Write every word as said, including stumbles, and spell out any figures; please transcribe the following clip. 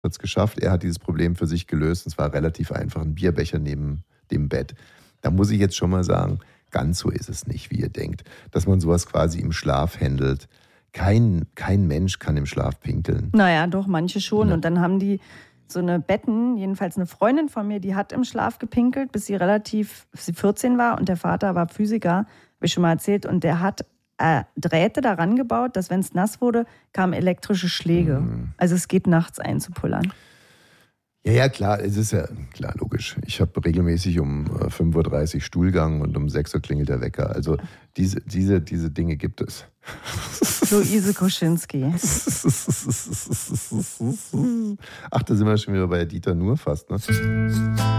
hat es geschafft. Er hat dieses Problem für sich gelöst. Und zwar relativ einfach, ein Bierbecher neben dem Bett. Da muss ich jetzt schon mal sagen, ganz so ist es nicht, wie ihr denkt. Dass man sowas quasi im Schlaf handelt. Kein, kein Mensch kann im Schlaf pinkeln. Naja, doch, manche schon. Na. Und dann haben die so eine Betten, jedenfalls eine Freundin von mir, die hat im Schlaf gepinkelt, bis sie relativ, bis sie vierzehn war. Und der Vater war Physiker, habe ich schon mal erzählt. Und der hat äh, Drähte daran gebaut, dass, wenn es nass wurde, kamen elektrische Schläge. Mhm. Also es geht nachts einzupullern. Ja, ja, klar, es ist ja klar, logisch. Ich habe regelmäßig um fünf Uhr dreißig Stuhlgang und um sechs Uhr klingelt der Wecker. Also diese, diese, diese Dinge gibt es. Luise Koschinski. Ach, da sind wir schon wieder bei Dieter Nuhr fast, ne?